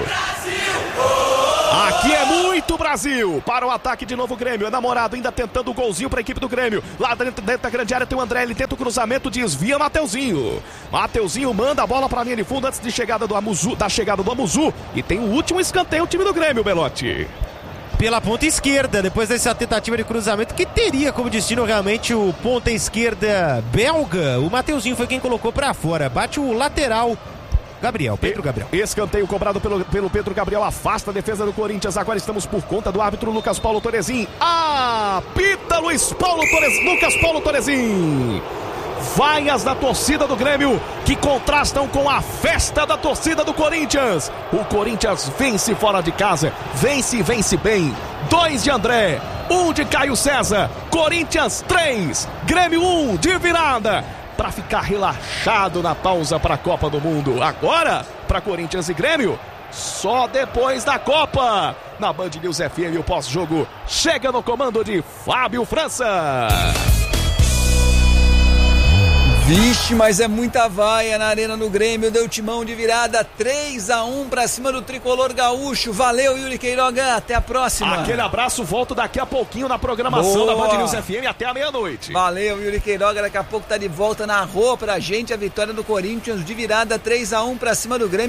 Aqui é muito Brasil. Para o ataque de novo o Grêmio. É namorado ainda tentando o golzinho para a equipe do Grêmio. Lá dentro, dentro da grande área tem o André. Ele tenta o cruzamento, desvia Mateuzinho. Mateuzinho manda a bola para a linha de fundo antes de chegada do Amuzu, da chegada do Amuzu. E tem o último escanteio o time do Grêmio, Belotti. Pela ponta esquerda, depois dessa tentativa de cruzamento, que teria como destino realmente o ponta esquerda belga, o Mateuzinho foi quem colocou pra fora, bate o lateral, Gabriel, Pedro Gabriel. Escanteio cobrado pelo, pelo Pedro Gabriel, afasta a defesa do Corinthians, agora estamos por conta do árbitro Lucas Paulo Torezin, apita Luiz Paulo Torezin, Lucas Paulo Torezin. Vaias da torcida do Grêmio que contrastam com a festa da torcida do Corinthians. O Corinthians vence fora de casa, vence e vence bem. Dois de André, um de Caio César. Corinthians três, Grêmio um de virada, para ficar relaxado na pausa para a Copa do Mundo. Agora, para Corinthians e Grêmio, só depois da Copa. Na Band News F M, o pós-jogo chega no comando de Fábio França. Vixe, mas é muita vaia na arena do Grêmio, deu timão de virada, três a um pra cima do tricolor gaúcho. Valeu, Yuri Queiroga, até a próxima. Aquele abraço, volto daqui a pouquinho na programação Boa. da Band News F M até a meia-noite. Valeu, Yuri Queiroga, daqui a pouco tá de volta na rua pra gente, a vitória do Corinthians de virada, três a um pra cima do Grêmio.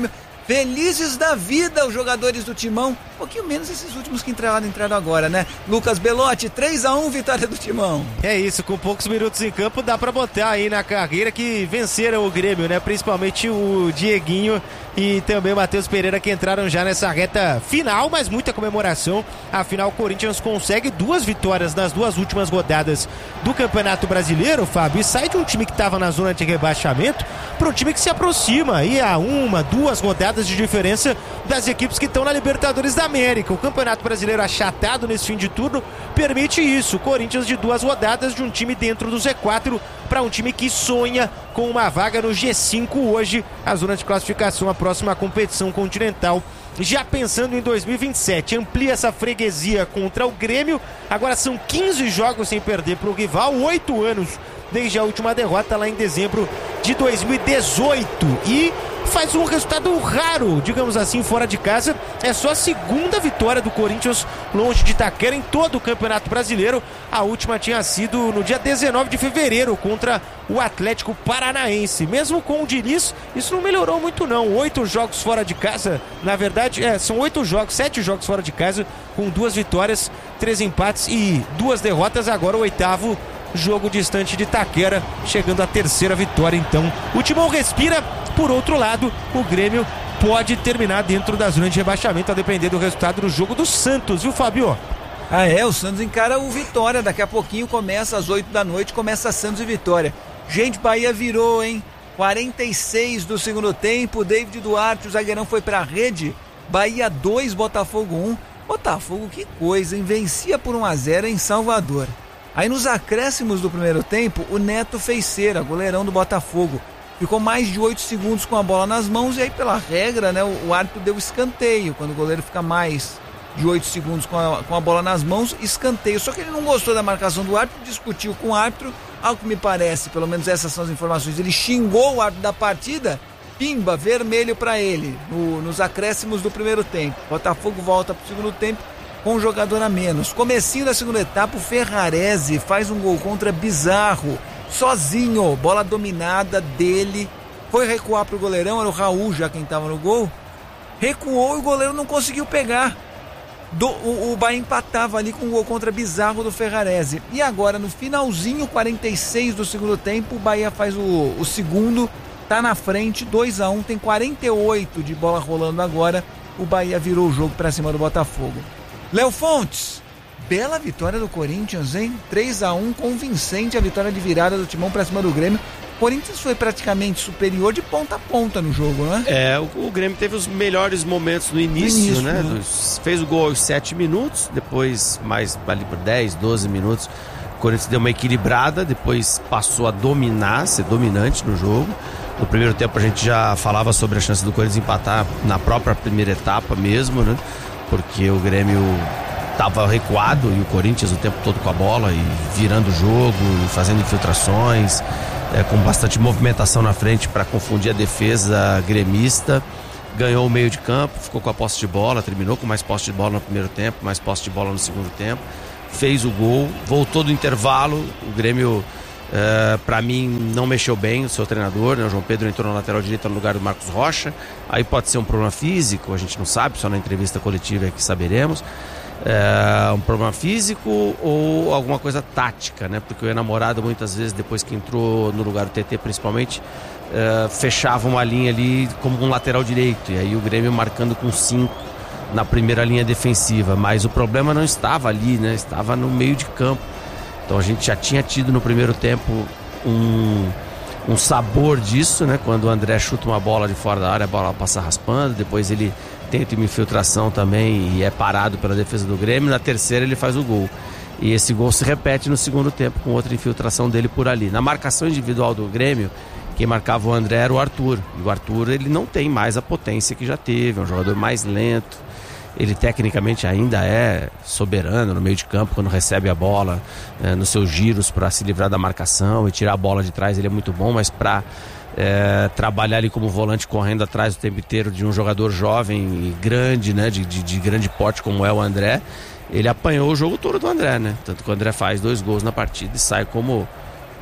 felizes da vida os jogadores do Timão, um pouquinho menos esses últimos que entraram, entraram agora, né? Lucas Belotti, três a um, vitória do Timão. É isso, com poucos minutos em campo dá pra botar aí na carreira que venceram o Grêmio, né? Principalmente o Dieguinho e também o Matheus Pereira, que entraram já nessa reta final, mas muita comemoração. Afinal, o Corinthians consegue duas vitórias nas duas últimas rodadas do Campeonato Brasileiro, Fábio, e sai de um time que estava na zona de rebaixamento para um time que se aproxima aí a uma, duas rodadas de diferença das equipes que estão na Libertadores da América. O Campeonato Brasileiro achatado nesse fim de turno permite isso. O Corinthians de duas rodadas de um time dentro do Z quatro para um time que sonha com uma vaga no G cinco hoje, a zona de classificação, a próxima competição continental. Já pensando em dois mil e vinte e sete, amplia essa freguesia contra o Grêmio. Agora são quinze jogos sem perder para o rival, oito anos desde a última derrota lá em dezembro de dois mil e dezoito. E faz um resultado raro, digamos assim, fora de casa. É só a segunda vitória do Corinthians longe de Itaquera em todo o Campeonato Brasileiro. A última tinha sido no dia dezenove de fevereiro contra o Atlético Paranaense. Mesmo com o Diniz, isso não melhorou muito não. Oito jogos fora de casa, na verdade, é, são oito jogos, sete jogos fora de casa, com duas vitórias, três empates e duas derrotas. Agora o oitavo jogo distante de Itaquera, chegando à terceira vitória. Então o Timão respira. Por outro lado, o Grêmio pode terminar dentro da zona de rebaixamento, a depender do resultado do jogo do Santos, viu, Fábio? Ah é, o Santos encara o Vitória, daqui a pouquinho começa às oito da noite, começa Santos e Vitória. Gente, Bahia virou, hein? quarenta e seis do segundo tempo, David Duarte, o zagueirão, foi pra rede. Bahia dois, Botafogo um. Botafogo, que coisa, hein? Vencia por um a zero em Salvador. Aí nos acréscimos do primeiro tempo, o Neto fez cera, goleirão do Botafogo. Ficou mais de oito segundos com a bola nas mãos e aí, pela regra, né, o, o árbitro deu escanteio. Quando o goleiro fica mais de oito segundos com a, com a bola nas mãos, escanteio. Só que ele não gostou da marcação do árbitro, discutiu com o árbitro. Ao que me parece, pelo menos essas são as informações, ele xingou o árbitro da partida. Pimba, vermelho para ele, no, nos acréscimos do primeiro tempo. Botafogo volta pro segundo tempo com um jogador a menos. Comecinho da segunda etapa, o Ferrarese faz um gol contra bizarro. Sozinho, bola dominada dele, foi recuar pro goleirão, era o Raul já quem tava no gol, recuou e o goleiro não conseguiu pegar. Do, o, o Bahia empatava ali com um gol contra bizarro do Ferrarese. E agora no finalzinho, quarenta e seis do segundo tempo, o Bahia faz o, o segundo, tá na frente, dois a um, tem quarenta e oito de bola rolando agora, o Bahia virou o jogo pra cima do Botafogo. Léo Fontes, bela vitória do Corinthians, hein? três a um, convincente a vitória de virada do Timão pra cima do Grêmio. O Corinthians foi praticamente superior de ponta a ponta no jogo, né? É, o, o Grêmio teve os melhores momentos no início, no início né? né? Fez o gol aos sete minutos, depois mais ali por dez, doze minutos, o Corinthians deu uma equilibrada, depois passou a dominar, ser dominante no jogo. No primeiro tempo a gente já falava sobre a chance do Corinthians empatar na própria primeira etapa mesmo, né? Porque o Grêmio estava recuado e o Corinthians o tempo todo com a bola e virando o jogo, e fazendo infiltrações, é, com bastante movimentação na frente para confundir a defesa gremista. Ganhou o meio de campo, ficou com a posse de bola, terminou com mais posse de bola no primeiro tempo, mais posse de bola no segundo tempo, fez o gol, voltou do intervalo. O Grêmio, é, para mim, não mexeu bem o seu treinador, né? O João Pedro entrou na lateral direita no lugar do Marcos Rocha. Aí pode ser um problema físico, a gente não sabe, só na entrevista coletiva é que saberemos. É, um problema físico ou alguma coisa tática, né? Porque o enamorado muitas vezes, depois que entrou no lugar do T T principalmente, é, fechava uma linha ali como um lateral direito, e aí o Grêmio marcando com cinco na primeira linha defensiva, mas o problema não estava ali, né? Estava no meio de campo. Então a gente já tinha tido no primeiro tempo um, um sabor disso, né? Quando o André chuta uma bola de fora da área, a bola passa raspando, depois ele tenta uma infiltração também e é parado pela defesa do Grêmio. Na terceira ele faz o gol. E esse gol se repete no segundo tempo com outra infiltração dele por ali. Na marcação individual do Grêmio, quem marcava o André era o Arthur. E o Arthur, ele não tem mais a potência que já teve, é um jogador mais lento. Ele tecnicamente ainda é soberano no meio de campo quando recebe a bola, é, nos seus giros para se livrar da marcação e tirar a bola de trás. Ele é muito bom, mas para É, trabalhar ali como volante correndo atrás o tempo inteiro de um jogador jovem e grande, né, de, de, de grande porte como é o André, ele apanhou o jogo todo do André, né? Tanto que o André faz dois gols na partida e sai como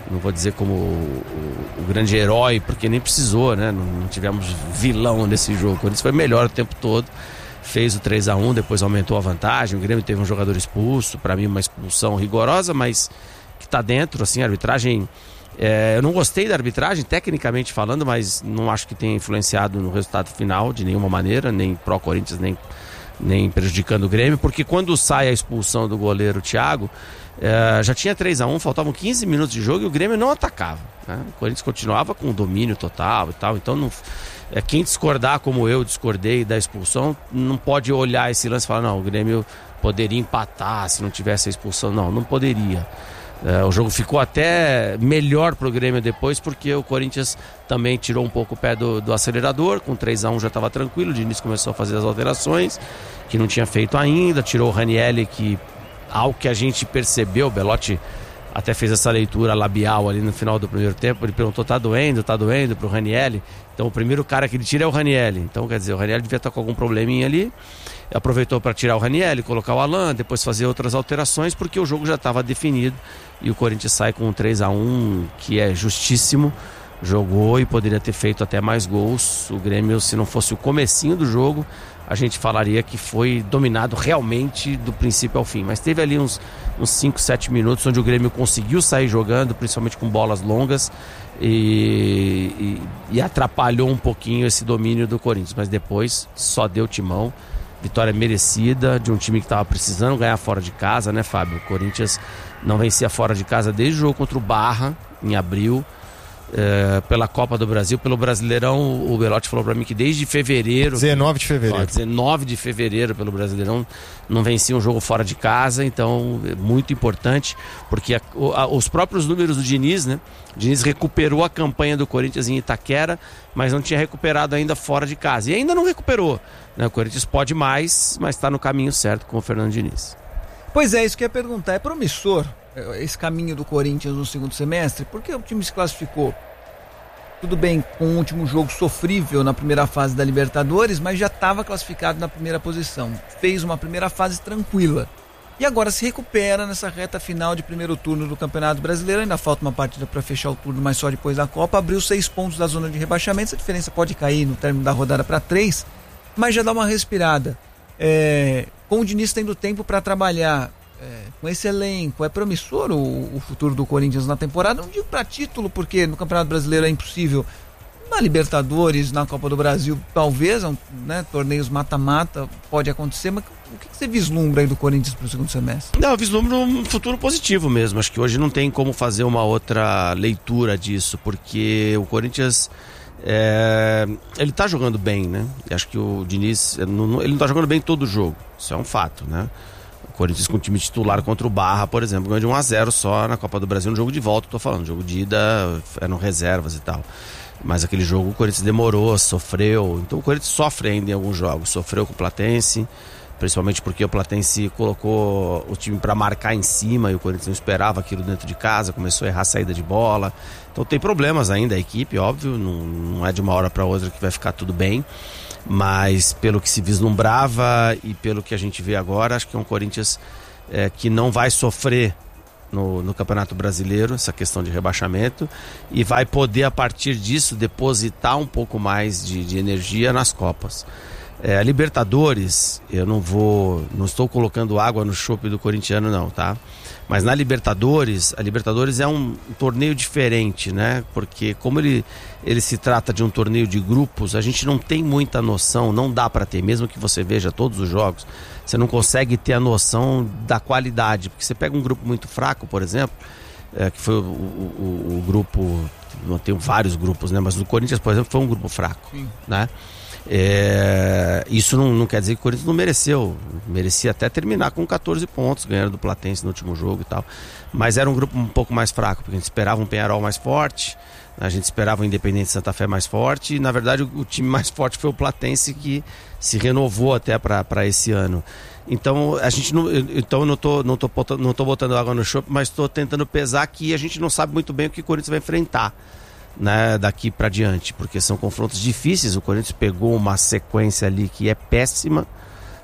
não vou dizer como o, o, o grande herói, porque nem precisou, né? Não, não tivemos vilão nesse jogo. O Corinthians foi melhor o tempo todo, fez o três a um, depois aumentou a vantagem. O Grêmio teve um jogador expulso, para mim uma expulsão rigorosa, mas que está dentro, assim, a arbitragem. É, eu não gostei da arbitragem, tecnicamente falando, mas não acho que tenha influenciado no resultado final de nenhuma maneira, nem pró-Corinthians, nem, nem prejudicando o Grêmio, porque quando sai a expulsão do goleiro Thiago, é, já tinha três a um, faltavam quinze minutos de jogo e o Grêmio não atacava, né? O Corinthians continuava com o domínio total e tal, então não, é, quem discordar como eu discordei da expulsão, não pode olhar esse lance e falar, não, o Grêmio poderia empatar se não tivesse a expulsão. Não, não poderia. É, o jogo ficou até melhor pro Grêmio depois, porque o Corinthians também tirou um pouco o pé do, do acelerador. Com três a um já estava tranquilo. O Diniz começou a fazer as alterações que não tinha feito ainda, tirou o Ranielli, que ao que a gente percebeu, o Belotti até fez essa leitura labial ali no final do primeiro tempo. Ele perguntou, tá doendo, tá doendo pro Ranielli. Então o primeiro cara que ele tira é o Ranielli. Então quer dizer, o Ranielli devia estar com algum probleminha ali. Aproveitou para tirar o Ranielli, colocar o Alan, depois fazer outras alterações, porque o jogo já estava definido e o Corinthians sai com um três a um, que é justíssimo. Jogou e poderia ter feito até mais gols. O Grêmio, se não fosse o comecinho do jogo, a gente falaria que foi dominado realmente do princípio ao fim. Mas teve ali uns, uns cinco, sete minutos onde o Grêmio conseguiu sair jogando, principalmente com bolas longas, e, e, e atrapalhou um pouquinho esse domínio do Corinthians. Mas depois só deu timão. Vitória merecida de um time que estava precisando ganhar fora de casa, né, Fábio? O Corinthians não vencia fora de casa desde o jogo contra o Barra, em abril, é, pela Copa do Brasil, pelo Brasileirão. O Belotti falou para mim que desde fevereiro... dezenove de fevereiro. Ó, dezenove de fevereiro pelo Brasileirão, não vencia um jogo fora de casa, então é muito importante, porque a, a, os próprios números do Diniz, né? O Diniz recuperou a campanha do Corinthians em Itaquera, mas não tinha recuperado ainda fora de casa. E ainda não recuperou. O Corinthians pode mais, mas está no caminho certo com o Fernando Diniz. Pois é, isso que eu ia perguntar. É promissor esse caminho do Corinthians no segundo semestre? Porque o time se classificou, tudo bem, com um último jogo sofrível na primeira fase da Libertadores, mas já estava classificado na primeira posição. Fez uma primeira fase tranquila. E agora se recupera nessa reta final de primeiro turno do Campeonato Brasileiro. Ainda falta uma partida para fechar o turno, mas só depois da Copa. Abriu seis pontos da zona de rebaixamento. Essa diferença pode cair no término da rodada para três, mas já dá uma respirada. É, com o Diniz tendo tempo para trabalhar, é, com esse elenco, é promissor o, o futuro do Corinthians na temporada. Não digo para título, porque no Campeonato Brasileiro é impossível. Na Libertadores, na Copa do Brasil, talvez, né, torneios mata-mata pode acontecer, mas o que você vislumbra aí do Corinthians para o segundo semestre? Não, eu vislumbro um futuro positivo mesmo. Acho que hoje não tem como fazer uma outra leitura disso, porque o Corinthians... É, ele tá jogando bem, né? E acho que o Diniz, ele não, ele não tá jogando bem todo o jogo. Isso é um fato, né? O Corinthians com o time titular contra o Barra, por exemplo, ganhou de um a zero só na Copa do Brasil, no jogo de volta, tô falando, jogo de ida eram reservas e tal. Mas aquele jogo o Corinthians demorou, sofreu. Então o Corinthians sofre ainda em alguns jogos. Sofreu com o Platense, principalmente porque o Platense colocou o time para marcar em cima e o Corinthians não esperava aquilo dentro de casa, começou a errar a saída de bola. Então tem problemas ainda a equipe, óbvio, não, não é de uma hora para outra que vai ficar tudo bem, mas pelo que se vislumbrava e pelo que a gente vê agora, acho que é um Corinthians é, que não vai sofrer no, no Campeonato Brasileiro, essa questão de rebaixamento, e vai poder a partir disso depositar um pouco mais de, de energia nas Copas. É, a Libertadores, eu não vou, não estou colocando água no chope do corintiano não, tá? Mas na Libertadores, a Libertadores é um, um torneio diferente, né? Porque como ele, ele se trata de um torneio de grupos, a gente não tem muita noção, não dá para ter, mesmo que você veja todos os jogos, você não consegue ter a noção da qualidade, porque você pega um grupo muito fraco, por exemplo, é, que foi o, o, o grupo, não tenho vários grupos, né? Mas o Corinthians, por exemplo, foi um grupo fraco, Sim. né? É, isso não, não quer dizer que o Corinthians não mereceu, merecia até terminar com catorze pontos, ganhando do Platense no último jogo e tal, mas era um grupo um pouco mais fraco, porque a gente esperava um Peñarol mais forte, a gente esperava o Independente Santa Fé mais forte, e na verdade o, o time mais forte foi o Platense, que se renovou até para esse ano. Então a gente não, então eu não tô, não tô, botando, não tô botando água no chope, mas estou tentando pesar que a gente não sabe muito bem o que o Corinthians vai enfrentar, né, daqui para diante, porque são confrontos difíceis. O Corinthians pegou uma sequência ali que é péssima,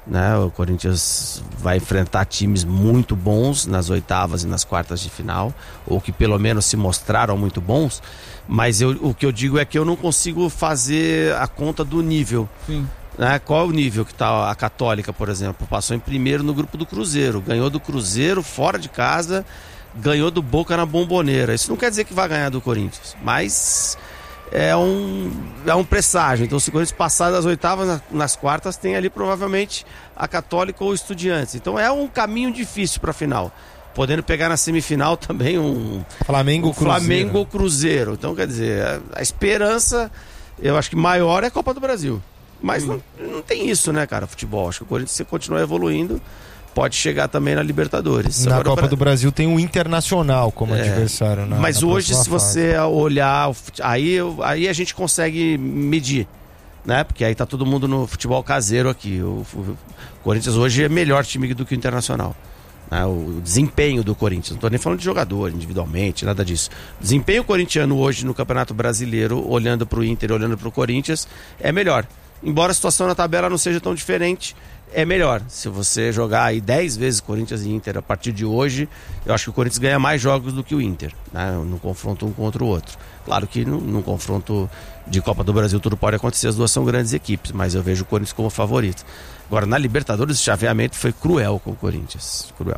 né? O Corinthians vai enfrentar times muito bons nas oitavas e nas quartas de final, ou que pelo menos se mostraram muito bons, mas eu, o que eu digo é que eu não consigo fazer a conta do nível. Sim. Né? Qual é o nível que está a Católica, por exemplo? Passou em primeiro no grupo do Cruzeiro, ganhou do Cruzeiro fora de casa, ganhou do Boca na Bomboneira. Isso não quer dizer que vai ganhar do Corinthians, mas é um, é um presságio. Então, se o Corinthians passar das oitavas nas, nas quartas, tem ali provavelmente a Católica ou o Estudiantes. Então é um caminho difícil para a final, podendo pegar na semifinal também um Flamengo, um Flamengo ou Cruzeiro. Então, quer dizer, a, a esperança, eu acho que maior é a Copa do Brasil. Mas não, não tem isso, né, cara, futebol. Acho que o Corinthians, se continuar evoluindo, pode chegar também na Libertadores. Na Agora, Copa pra... do Brasil tem o Internacional como é, adversário. Na, mas na hoje, se fase. você olhar, aí, aí a gente consegue medir, né? Porque aí tá todo mundo no futebol caseiro aqui. O, o Corinthians hoje é melhor time do que o Internacional. Né? O desempenho do Corinthians, não tô nem falando de jogador individualmente, nada disso. O desempenho corintiano hoje no Campeonato Brasileiro, olhando pro Inter, olhando pro Corinthians, é melhor. Embora a situação na tabela não seja tão diferente, é melhor. Se você jogar aí dez vezes Corinthians e Inter a partir de hoje, eu acho que o Corinthians ganha mais jogos do que o Inter, né? No confronto um contra o outro. Claro que no, no confronto de Copa do Brasil tudo pode acontecer, as duas são grandes equipes, mas eu vejo o Corinthians como favorito. Agora, na Libertadores, o chaveamento foi cruel com o Corinthians. Cruel.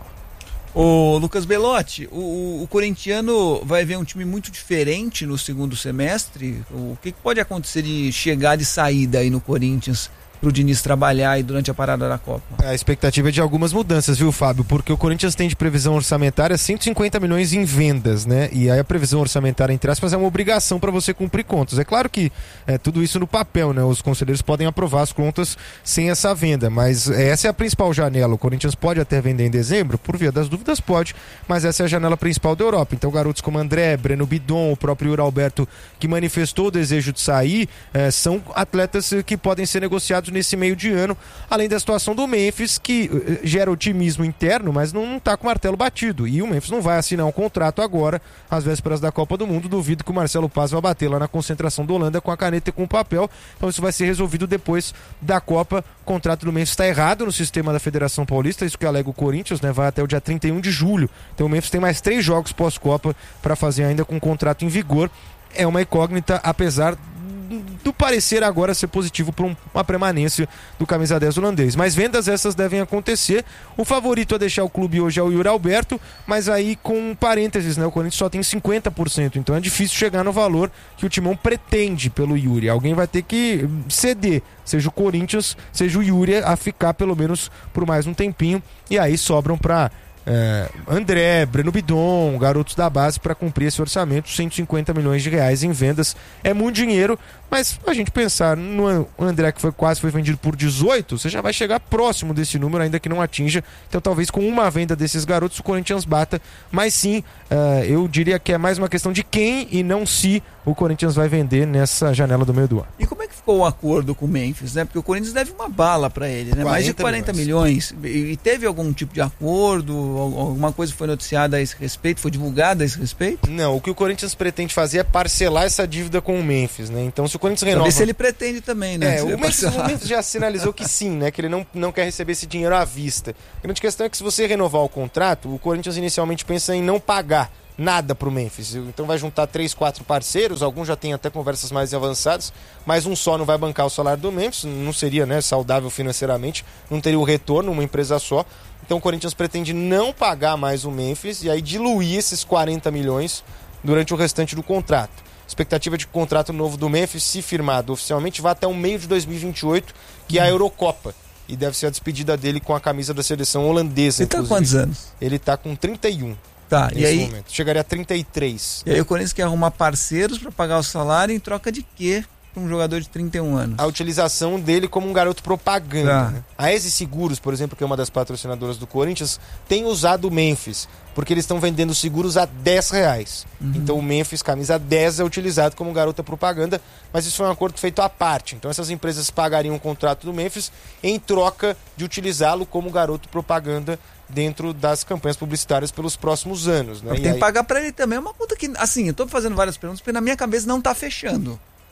Ô Lucas Belotti, o, o corintiano vai ver um time muito diferente no segundo semestre? O que, que pode acontecer de chegada e saída aí no Corinthians pro Diniz trabalhar aí durante a parada da Copa? A expectativa é de algumas mudanças, viu, Fábio? Porque o Corinthians tem de previsão orçamentária cento e cinquenta milhões em vendas, né? E aí a previsão orçamentária, entre aspas, é uma obrigação para você cumprir contas. É claro que é tudo isso no papel, né? Os conselheiros podem aprovar as contas sem essa venda, mas essa é a principal janela. O Corinthians pode até vender em dezembro, por via das dúvidas pode, mas essa é a janela principal da Europa. Então garotos como André, Breno Bidon, o próprio Yuri Alberto, que manifestou o desejo de sair, é, são atletas que podem ser negociados nesse meio de ano, além da situação do Memphis, que uh, gera otimismo interno, mas não está com o martelo batido, e o Memphis não vai assinar um contrato agora, às vésperas da Copa do Mundo. Duvido que o Marcelo Paz vai bater lá na concentração da Holanda com a caneta e com o papel, então isso vai ser resolvido depois da Copa. O contrato do Memphis está errado no sistema da Federação Paulista, isso que alega o Corinthians, né? Vai até o dia trinta e um de julho, então o Memphis tem mais três jogos pós-Copa para fazer ainda com o contrato em vigor. É uma incógnita, apesar do parecer agora ser positivo para um, uma permanência do camisa dez holandês. Mas vendas essas devem acontecer. O favorito a deixar o clube hoje é o Yuri Alberto, mas aí com parênteses, né? O Corinthians só tem cinquenta por cento, então é difícil chegar no valor que o Timão pretende pelo Yuri. Alguém vai ter que ceder, seja o Corinthians, seja o Yuri, a ficar pelo menos por mais um tempinho, e aí sobram para É, André, Breno Bidon, garotos da base para cumprir esse orçamento. Cento e cinquenta milhões de reais em vendas é muito dinheiro, mas a gente pensar no André, que foi, quase foi vendido por dezoito, você já vai chegar próximo desse número, ainda que não atinja. Então talvez com uma venda desses garotos o Corinthians bata, mas sim, uh, eu diria que é mais uma questão de quem e não se o Corinthians vai vender nessa janela do meio do ano. E como é que ficou o acordo com o Memphis, né? Porque o Corinthians deve uma bala para ele, né? Mais de quarenta milhões. E teve algum tipo de acordo? Alguma coisa foi noticiada a esse respeito? Foi divulgada a esse respeito? Não, o que o Corinthians pretende fazer é parcelar essa dívida com o Memphis, né? Então se o Corinthians renova... Saber se ele pretende também, né? É, o Memphis, o Memphis já sinalizou que sim, né? Que ele não, não quer receber esse dinheiro à vista. A grande questão é que se você renovar o contrato, o Corinthians inicialmente pensa em não pagar nada pro Memphis, então vai juntar três, quatro parceiros, alguns já têm até conversas mais avançadas, mas um só não vai bancar o salário do Memphis, não seria, né, saudável financeiramente, não teria o retorno, uma empresa só. Então o Corinthians pretende não pagar mais o Memphis e aí diluir esses quarenta milhões durante o restante do contrato. Expectativa de que o contrato novo do Memphis, se firmado oficialmente, vá até o meio de dois mil e vinte e oito, que é a Eurocopa, e deve ser a despedida dele com a camisa da seleção holandesa. Ele tá com quantos anos? Ele tá com trinta e um. Tá, e aí, momento. Chegaria a trinta e três. E aí o Corinthians quer arrumar parceiros para pagar o salário em troca de quê para um jogador de trinta e um anos? A utilização dele como um garoto propaganda. Tá. Né? A Eze Seguros, por exemplo, que é uma das patrocinadoras do Corinthians, tem usado o Memphis, porque eles estão vendendo seguros a dez reais. Uhum. Então o Memphis, camisa dez, é utilizado como garota propaganda, mas isso foi um acordo feito à parte. Então essas empresas pagariam um contrato do Memphis em troca de utilizá-lo como garoto propaganda dentro das campanhas publicitárias pelos próximos anos, né? Tem aí... que pagar para ele também, é uma conta que, assim, eu tô fazendo várias perguntas porque na minha cabeça não tá fechando.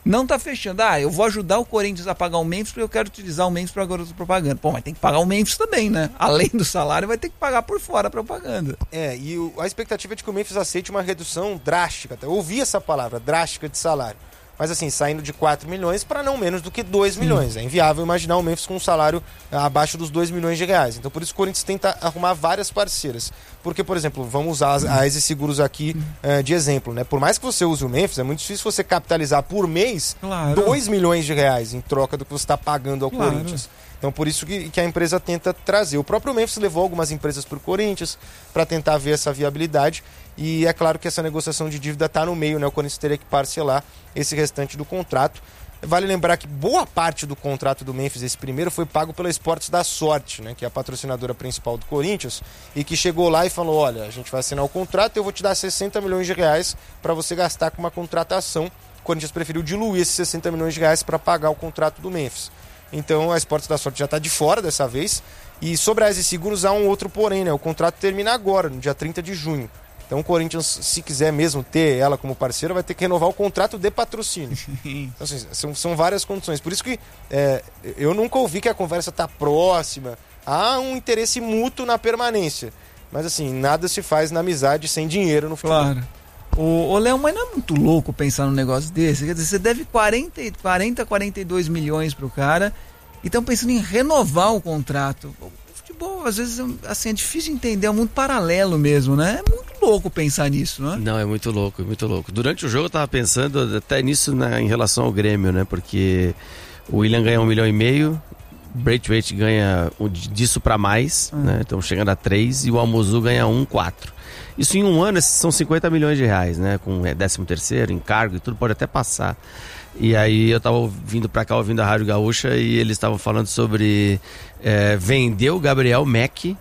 Não tá fechando. Ah, eu vou ajudar o Corinthians a pagar o Memphis porque eu quero utilizar o Memphis para garoto propaganda. Pô, mas tem que pagar o Memphis também, né? Além do salário, vai ter que pagar por fora a propaganda. É, e o, a expectativa é de que o Memphis aceite uma redução drástica. Eu ouvi essa palavra, drástica de salário. Mas assim, saindo de quatro milhões para não menos do que dois milhões. É inviável imaginar o Memphis com um salário abaixo dos dois milhões de reais. Então por isso o Corinthians tenta arrumar várias parceiras. Porque, por exemplo, vamos usar a Easy Seguros aqui uh, de exemplo, né? Por mais que você use o Memphis, é muito difícil você capitalizar por mês claro. dois milhões de reais em troca do que você está pagando ao claro. Corinthians. Então por isso que, que a empresa tenta trazer. O próprio Memphis levou algumas empresas para o Corinthians para tentar ver essa viabilidade. E é claro que essa negociação de dívida está no meio, né? O Corinthians teria que parcelar esse restante do contrato. Vale lembrar que boa parte do contrato do Memphis, esse primeiro, foi pago pela Esportes da Sorte, né? Que é a patrocinadora principal do Corinthians, e que chegou lá e falou: olha, a gente vai assinar o contrato e eu vou te dar sessenta milhões de reais para você gastar com uma contratação. O Corinthians preferiu diluir esses sessenta milhões de reais para pagar o contrato do Memphis. Então a Esportes da Sorte já está de fora dessa vez. E sobre a Easy Seguros há um outro porém, né? O contrato termina agora, no dia trinta de junho. Então o Corinthians, se quiser mesmo ter ela como parceira, vai ter que renovar o contrato de patrocínio. Então, assim, são, são várias condições. Por isso que é, eu nunca ouvi que a conversa está próxima. Há um interesse mútuo na permanência. Mas assim, nada se faz na amizade sem dinheiro no futebol. Claro. Ô, ô Léo, mas não é muito louco pensar num negócio desse? Quer dizer, você deve quarenta, quarenta, quarenta e dois milhões pro cara e estão pensando em renovar o contrato. O futebol, às vezes, assim, é difícil de entender, é um mundo paralelo mesmo, né? É muito louco pensar nisso, né? Não, é muito louco, é muito louco. Durante o jogo eu tava pensando até nisso, né, em relação ao Grêmio, né? Porque o William ganha um milhão e meio, o Braithwaite ganha disso pra mais, ah. né? Estamos chegando a três, e o Almozu ganha um, quatro. Isso em um ano são cinquenta milhões de reais, né? Com décimo terceiro, encargo e tudo, pode até passar. E aí eu tava vindo pra cá, ouvindo a Rádio Gaúcha, e eles estavam falando sobre é, vender o Gabriel Mack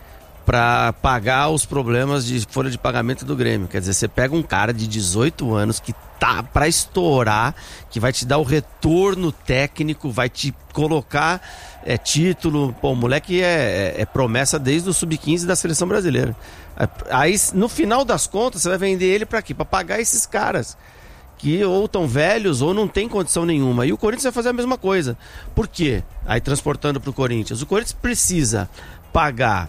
para pagar os problemas de folha de pagamento do Grêmio. Quer dizer, você pega um cara de dezoito anos que tá para estourar, que vai te dar o retorno técnico, vai te colocar é, título. Pô, o moleque é, é, é promessa desde o sub quinze da seleção brasileira. Aí, no final das contas, você vai vender ele para quê? Para pagar esses caras que ou estão velhos ou não tem condição nenhuma. E o Corinthians vai fazer a mesma coisa. Por quê? Aí transportando para o Corinthians. O Corinthians precisa pagar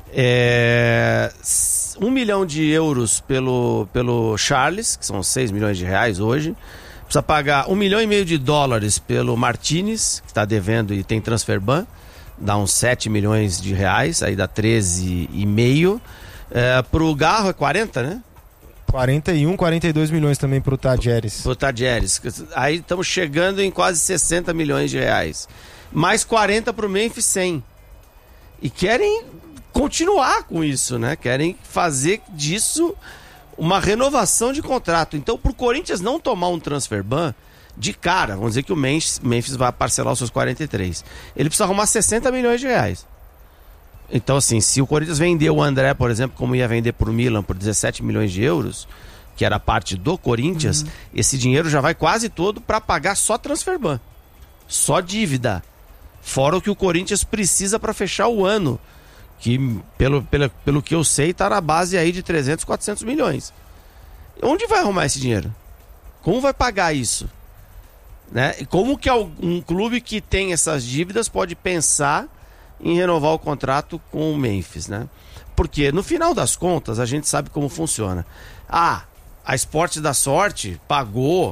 É, um milhão de euros pelo, pelo Charles, que são seis milhões de reais hoje. Precisa pagar um milhão e meio de dólares pelo Martinez, que está devendo e tem transfer ban, dá uns sete milhões de reais, aí dá treze e meio. É, pro Garro é quarenta, né? quarenta e um, quarenta e dois milhões também pro Tadjeres. Pro Tadjeres. Aí estamos chegando em quase sessenta milhões de reais. Mais quarenta pro Memphis, cem. E querem continuar com isso, né? Querem fazer disso uma renovação de contrato. Então, pro Corinthians não tomar um transfer ban de cara, vamos dizer que o Memphis, Memphis vai parcelar os seus quarenta e três. Ele precisa arrumar sessenta milhões de reais. Então, assim, se o Corinthians vender o André, por exemplo, como ia vender pro Milan por dezessete milhões de euros, que era parte do Corinthians, uhum. esse dinheiro já vai quase todo para pagar só transfer ban. Só dívida. Fora o que o Corinthians precisa para fechar o ano, que pelo, pelo, pelo que eu sei está na base aí de trezentos, quatrocentos milhões. Onde vai arrumar esse dinheiro? Como vai pagar isso? Né? E como que um clube que tem essas dívidas pode pensar em renovar o contrato com o Memphis, né? Porque no final das contas a gente sabe como funciona. Ah, a Esportes da Sorte pagou